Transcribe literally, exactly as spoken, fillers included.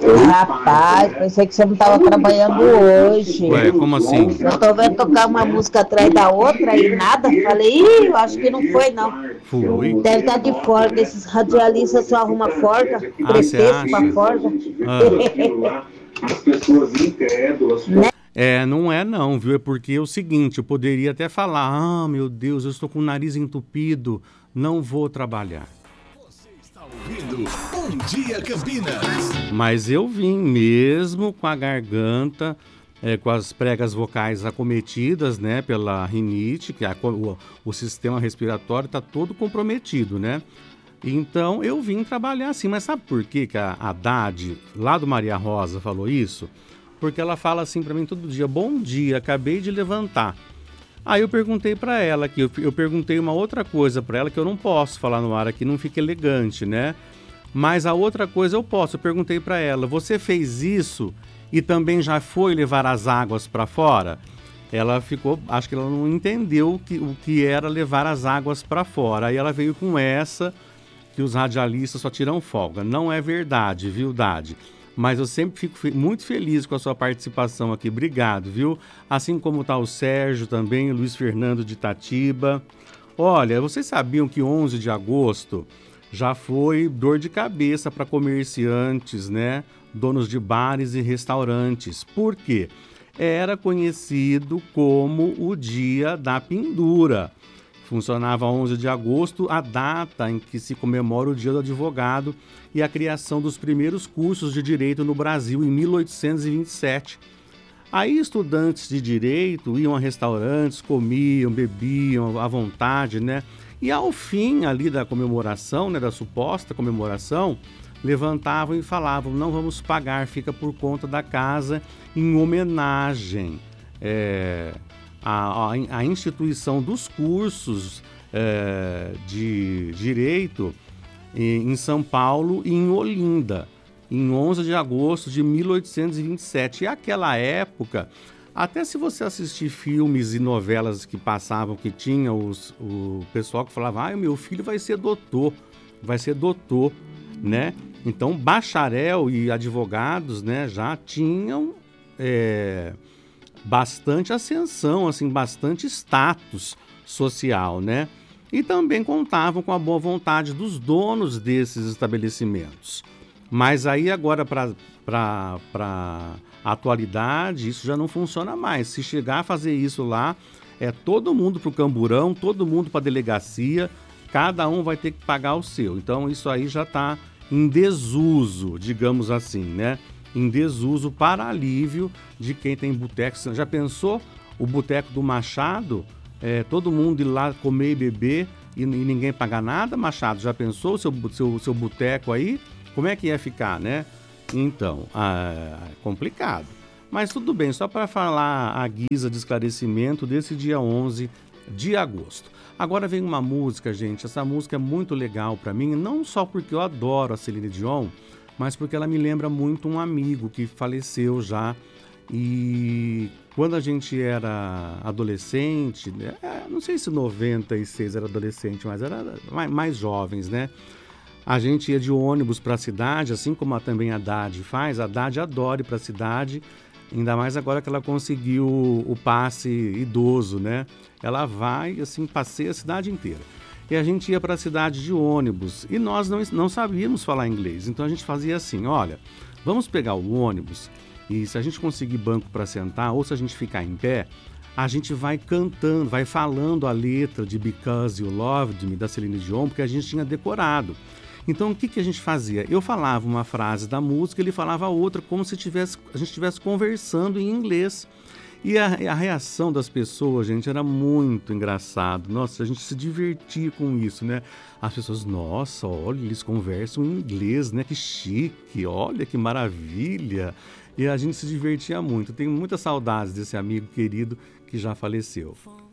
Rapaz, pensei que você não estava trabalhando hoje. Ué, como assim? Eu tô vendo tocar uma música atrás da outra e nada. Falei, ih, eu acho que não foi, não. Fui. Deve estar de folga. Esses radialistas só arrumam folga. Ah, você Pretexto pra acha? folga. Ah. Né? É, não é não, viu? É porque é o seguinte, eu poderia até falar, ah, meu Deus, eu estou com o nariz entupido, não vou trabalhar. Você está ouvindo Bom Dia Campinas. Mas eu vim mesmo com a garganta, é, com as pregas vocais acometidas, né, pela rinite, que a, o, o sistema respiratório está todo comprometido, né? Então eu vim trabalhar assim, mas sabe por que que a Haddad, lá do Maria Rosa, falou isso? Porque ela fala assim para mim todo dia, bom dia, acabei de levantar. Aí eu perguntei para ela, que eu, eu perguntei uma outra coisa para ela que eu não posso falar no ar aqui, não fica elegante, né? Mas a outra coisa eu posso, eu perguntei para ela, você fez isso e também já foi levar as águas para fora? Ela ficou, acho que ela não entendeu o que, o que era levar as águas para fora. Aí ela veio com essa, que os radialistas só tiram folga. Não é verdade, viu, Dade? Mas eu sempre fico fe- muito feliz com a sua participação aqui. Obrigado, viu? Assim como tá o Sérgio também, o Luiz Fernando de Itatiba. Olha, vocês sabiam que onze de agosto já foi dor de cabeça para comerciantes, né? Donos de bares e restaurantes. Por quê? Era conhecido como o Dia da Pendura. Funcionava onze de agosto, a data em que se comemora o Dia do Advogado e a criação dos primeiros cursos de direito no Brasil em mil oitocentos e vinte e sete. Aí estudantes de direito iam a restaurantes, comiam, bebiam à vontade, né? E ao fim ali da comemoração, né, da suposta comemoração, levantavam e falavam, não vamos pagar, fica por conta da casa, em homenagem é, à, à instituição dos cursos é, de direito em, em São Paulo e em Olinda, em onze de agosto de mil oitocentos e vinte e sete. E aquela época, até se você assistir filmes e novelas que passavam, que tinha os, o pessoal que falava, ah, meu filho vai ser doutor, vai ser doutor, né? Então, bacharel e advogados, né, já tinham é, bastante ascensão, assim, bastante status social, né? E também contavam com a boa vontade dos donos desses estabelecimentos. Mas aí agora para a atualidade isso já não funciona mais. Se chegar a fazer isso lá, é todo mundo para o camburão, todo mundo para a delegacia, cada um vai ter que pagar o seu. Então isso aí já está em desuso, digamos assim, né? Em desuso para alívio de quem tem boteco. Já pensou o boteco do Machado? É, todo mundo ir lá comer e beber e, e ninguém pagar nada, Machado? Já pensou o seu, seu, seu boteco aí? Como é que ia ficar, né? Então, ah, é complicado. Mas tudo bem, só para falar a guisa de esclarecimento desse dia onze de agosto. Agora vem uma música, gente. Essa música é muito legal para mim, não só porque eu adoro a Celine Dion, mas porque ela me lembra muito um amigo que faleceu já. E quando a gente era adolescente, né, não sei se noventa e seis era adolescente, mas era mais, mais jovens, né? A gente ia de ônibus para a cidade, assim como a, também a Haddad faz. A Haddad adora ir para a cidade, ainda mais agora que ela conseguiu o, o passe idoso, né? Ela vai, assim, passeia a cidade inteira. E a gente ia para a cidade de ônibus e nós não, não sabíamos falar inglês. Então a gente fazia assim, olha, vamos pegar o ônibus e se a gente conseguir banco para sentar ou se a gente ficar em pé, a gente vai cantando, vai falando a letra de Because You Loved Me, da Celine Dion, porque a gente tinha decorado. Então, o que, que a gente fazia? Eu falava uma frase da música, ele falava outra, como se tivesse, a gente estivesse conversando em inglês. E a, a reação das pessoas, gente, era muito engraçado. Nossa, a gente se divertia com isso, né? As pessoas, nossa, olha, eles conversam em inglês, né? Que chique, olha que maravilha. E a gente se divertia muito. Eu tenho muitas saudades desse amigo querido que já faleceu.